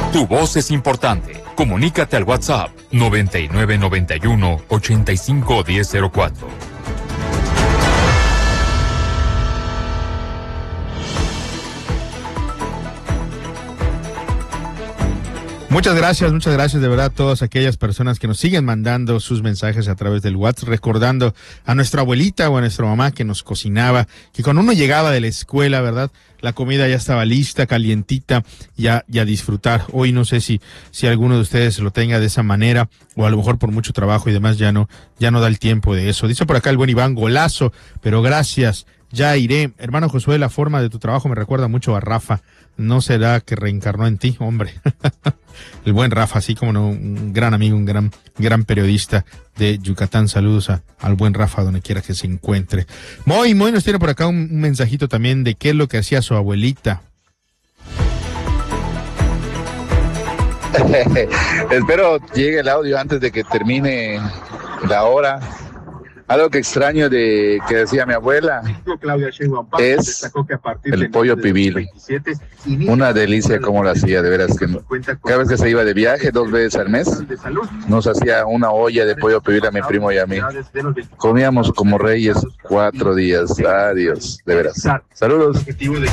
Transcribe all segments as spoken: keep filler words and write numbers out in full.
Tu voz es importante. Comunícate al WhatsApp noventa y nueve noventa y uno ochenta y cinco diez cero cuatro. Muchas gracias, muchas gracias de verdad a todas aquellas personas que nos siguen mandando sus mensajes a través del WhatsApp, recordando a nuestra abuelita o a nuestra mamá que nos cocinaba, que cuando uno llegaba de la escuela, ¿verdad? La comida ya estaba lista, calientita, ya, ya disfrutar. Hoy no sé si, si alguno de ustedes lo tenga de esa manera, o a lo mejor por mucho trabajo y demás ya no, ya no da el tiempo de eso. Dice por acá el buen Iván, golazo, pero gracias, ya iré. Hermano Josué, la forma de tu trabajo me recuerda mucho a Rafa. ¿No será que reencarnó en ti, hombre? El buen Rafa, así como no, un gran amigo, un gran, gran periodista de Yucatán. Saludos a, al buen Rafa, donde quiera que se encuentre. Moy, Moy nos tiene por acá un, un mensajito también de qué es lo que hacía su abuelita. Espero llegue el audio antes de que termine la hora. Algo que extraño de que decía mi abuela es el pollo pibil. Una delicia como lo hacía, de veras que cada vez que se iba de viaje, dos veces al mes, nos hacía una olla de pollo pibil a mi primo y a mí. Comíamos como reyes cuatro días. Adiós, de veras. Saludos.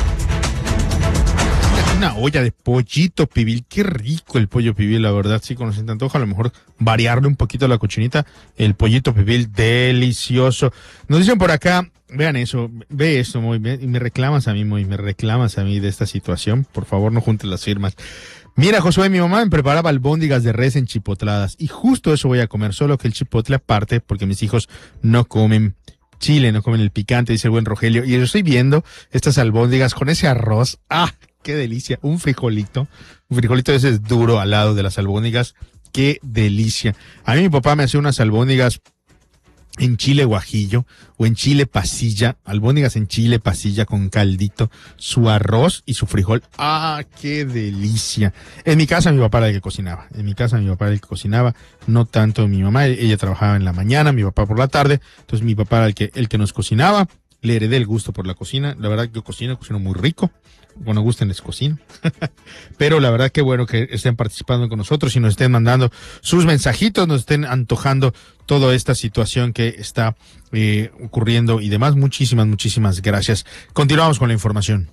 Una olla de pollito pibil, qué rico el pollo pibil, la verdad, sí, cuando se te antoja, a lo mejor variarle un poquito a la cochinita, el pollito pibil, delicioso. Nos dicen por acá, vean eso, ve esto, muy bien, y me reclamas a mí, muy, me reclamas a mí de esta situación, por favor no juntes las firmas. Mira, Josué, mi mamá me preparaba albóndigas de res enchipotladas, y justo eso voy a comer, solo que el chipotle aparte, porque mis hijos no comen chile, no comen el picante, dice el buen Rogelio, y yo estoy viendo estas albóndigas con ese arroz, ¡ah! Qué delicia, un frijolito, un frijolito ese es duro al lado de las albóndigas, qué delicia. A mí mi papá me hacía unas albóndigas en chile guajillo o en chile pasilla, albóndigas en chile pasilla con caldito, su arroz y su frijol, ¡ah, qué delicia! En mi casa mi papá era el que cocinaba, en mi casa mi papá era el que cocinaba, no tanto mi mamá, ella trabajaba en la mañana, mi papá por la tarde, entonces mi papá era el que, el que nos cocinaba, le heredé el gusto por la cocina, la verdad que yo cocino, cocino muy rico. Cuando gusten les cocino. Pero la verdad que bueno que estén participando con nosotros y nos estén mandando sus mensajitos, nos estén antojando toda esta situación que está eh, ocurriendo y demás. Muchísimas, muchísimas gracias. Continuamos con la información.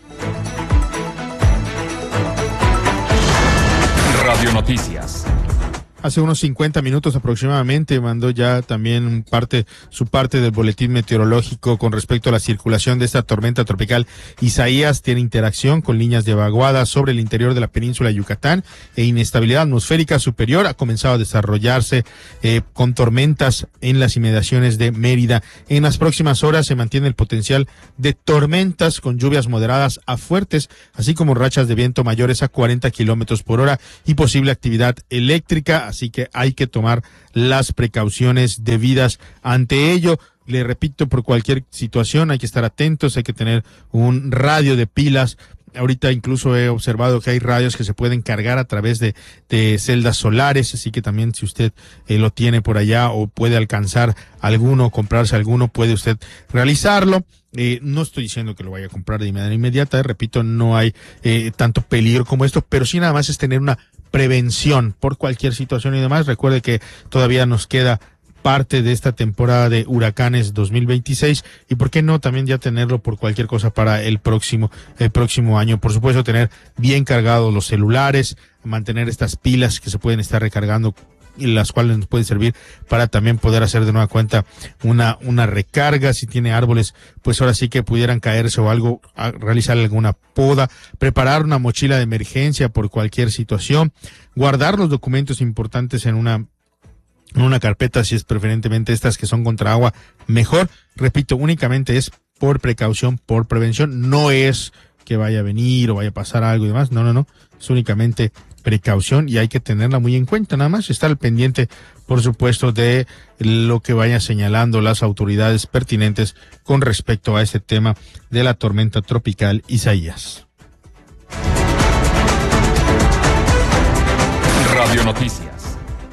Radio Noticias. Hace unos cincuenta minutos aproximadamente mandó ya también parte su parte del boletín meteorológico con respecto a la circulación de esta tormenta tropical Isaías. Tiene interacción con líneas de vaguada sobre el interior de la península de Yucatán e inestabilidad atmosférica superior. Ha comenzado a desarrollarse eh, con tormentas en las inmediaciones de Mérida. En las próximas horas se mantiene el potencial de tormentas con lluvias moderadas a fuertes, así como rachas de viento mayores a cuarenta kilómetros por hora y posible actividad eléctrica. Así que hay que tomar las precauciones debidas ante ello. Le repito, por cualquier situación hay que estar atentos, hay que tener un radio de pilas. Ahorita incluso he observado que hay radios que se pueden cargar a través de, de celdas solares, así que también si usted eh, lo tiene por allá o puede alcanzar alguno, comprarse alguno, puede usted realizarlo. Eh, no estoy diciendo que lo vaya a comprar de manera inmediata, eh, repito, no hay eh, tanto peligro como esto, pero sí nada más es tener una prevención por cualquier situación y demás. Recuerde que todavía nos queda parte de esta temporada de huracanes dos mil veintiséis y por qué no también ya tenerlo por cualquier cosa para el próximo el próximo año. Por supuesto, tener bien cargados los celulares, mantener estas pilas que se pueden estar recargando y las cuales nos pueden servir para también poder hacer de nueva cuenta una una recarga. Si tiene árboles, pues ahora sí que pudieran caerse o algo, realizar alguna poda, preparar una mochila de emergencia por cualquier situación, guardar los documentos importantes en una en una carpeta, si es preferentemente estas que son contra agua, mejor. Repito, únicamente es por precaución, por prevención, no es que vaya a venir o vaya a pasar algo y demás, no, no, no, es únicamente precaución y hay que tenerla muy en cuenta, nada más estar al pendiente, por supuesto, de lo que vayan señalando las autoridades pertinentes con respecto a este tema de la tormenta tropical Isaías. Radio Noticias.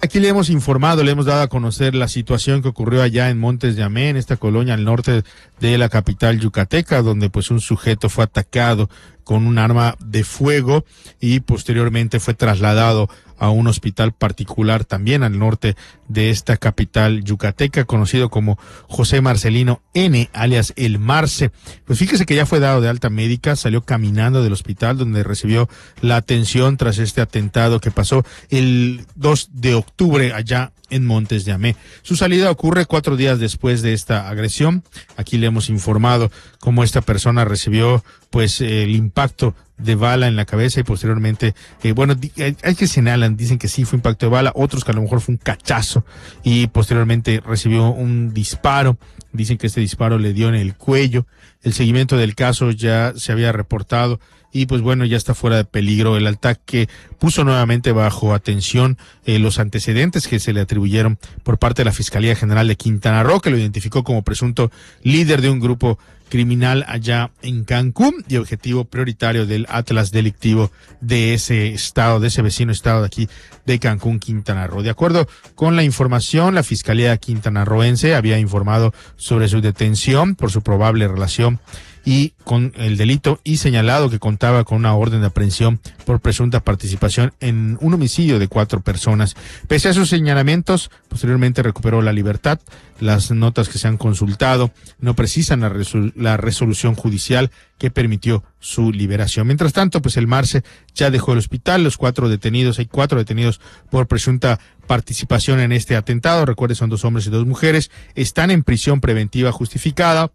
Aquí le hemos informado, le hemos dado a conocer la situación que ocurrió allá en Montes de Amé, en esta colonia al norte de la capital yucateca, donde pues un sujeto fue atacado con un arma de fuego y posteriormente fue trasladado a un hospital particular también al norte de esta capital yucateca, conocido como José Marcelino N, alias El Marce. Pues fíjese que ya fue dado de alta médica, salió caminando del hospital donde recibió la atención tras este atentado que pasó el dos de octubre allá en Montes de Amé. Su salida ocurre cuatro días después de esta agresión. Aquí le hemos informado cómo esta persona recibió pues el impacto de bala en la cabeza y posteriormente, eh, bueno, hay que señalan, dicen que sí fue impacto de bala, otros que a lo mejor fue un cachazo y posteriormente recibió un disparo. Dicen que este disparo le dio en el cuello. El seguimiento del caso ya se había reportado y pues bueno, ya está fuera de peligro. El ataque puso nuevamente bajo atención eh, los antecedentes que se le atribuyeron por parte de la Fiscalía General de Quintana Roo, que lo identificó como presunto líder de un grupo criminal allá en Cancún y objetivo prioritario del Atlas delictivo de ese estado, de ese vecino estado de aquí de Cancún, Quintana Roo. De acuerdo con la información, la Fiscalía quintanarroense había informado sobre su detención por su probable relación y con el delito y señalado que contaba con una orden de aprehensión por presunta participación en un homicidio de cuatro personas. Pese a sus señalamientos, posteriormente recuperó la libertad. Las notas que se han consultado no precisan la, resol- la resolución judicial que permitió su liberación. Mientras tanto, pues el Marce ya dejó el hospital. Los cuatro detenidos, hay cuatro detenidos por presunta participación en este atentado. Recuerde, son dos hombres y dos mujeres. Están en prisión preventiva justificada.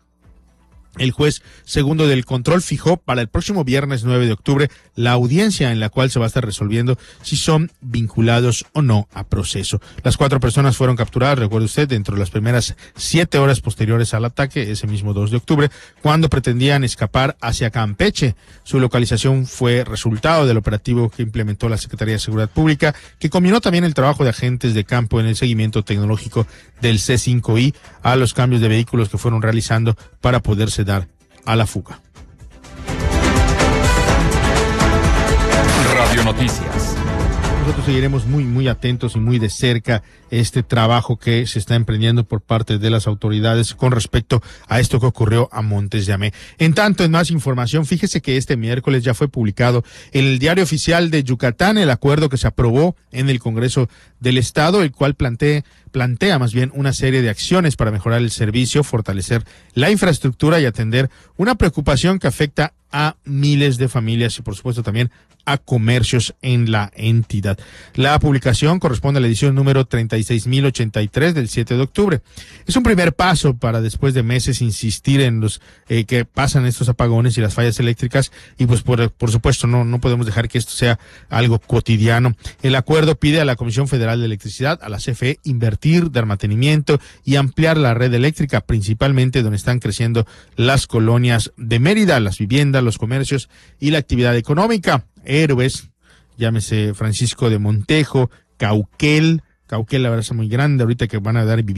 El juez segundo del control fijó para el próximo viernes nueve de octubre la audiencia en la cual se va a estar resolviendo si son vinculados o no a proceso. Las cuatro personas fueron capturadas, recuerde usted, dentro de las primeras siete horas posteriores al ataque, ese mismo dos de octubre, cuando pretendían escapar hacia Campeche. Su localización fue resultado del operativo que implementó la Secretaría de Seguridad Pública, que combinó también el trabajo de agentes de campo en el seguimiento tecnológico del C cinco I a los cambios de vehículos que fueron realizando para poderse dar a la fuga. Radio Noticias. Nosotros seguiremos muy, muy atentos y muy de cerca este trabajo que se está emprendiendo por parte de las autoridades con respecto a esto que ocurrió a Montes de Amé. En tanto, en más información, fíjese que este miércoles ya fue publicado en el Diario Oficial de Yucatán el acuerdo que se aprobó en el Congreso del Estado, el cual plantea, plantea más bien una serie de acciones para mejorar el servicio, fortalecer la infraestructura y atender una preocupación que afecta a miles de familias y por supuesto también a comercios en la entidad. La publicación corresponde a la edición número treinta y seis mil ochenta y tres del siete de octubre. Es un primer paso para después de meses insistir en los eh, que pasan estos apagones y las fallas eléctricas y pues por, por supuesto no, no podemos dejar que esto sea algo cotidiano. El acuerdo pide a la Comisión Federal de Electricidad, a la C F E, invertir, dar mantenimiento y ampliar la red eléctrica, principalmente donde están creciendo las colonias de Mérida, las viviendas, los comercios y la actividad económica. Héroes, llámese Francisco de Montejo, Cauquel, Cauquel la verdad es muy grande, ahorita que van a dar